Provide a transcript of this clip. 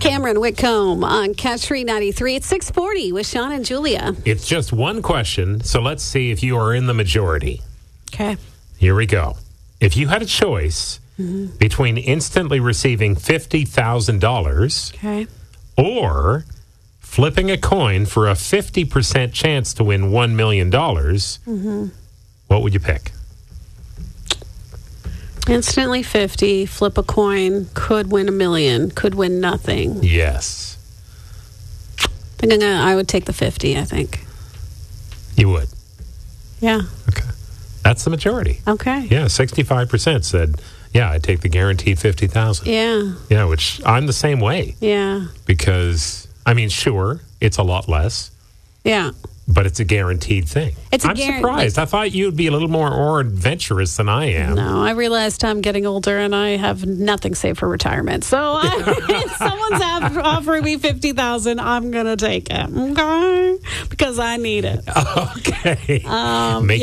Cameron Whitcomb on Catch 393. It's 640 with Sean and Julia. It's just one question, so let's see if you are in the majority. Okay. Here we go. If you had a choice between instantly receiving $50,000 Okay. or flipping a coin for a 50% chance to win $1 million, what would you pick? Instantly 50, flip a coin, could win $1 million, could win nothing. Yes. I would take the 50, I think. You would? Yeah. Okay. That's the majority. Okay. Yeah, 65% said, yeah, I'd take the guaranteed $50,000. Yeah. Yeah, which I'm the same way. Yeah. Because, I mean, sure, it's a lot less, Yeah. but it's a guaranteed thing. I'm surprised. I thought you'd be a little more adventurous than I am. No, I realized I'm getting older and I have nothing saved for retirement. So if someone's offering me $50,000, I'm going to take it. Okay? Because I need it. Okay.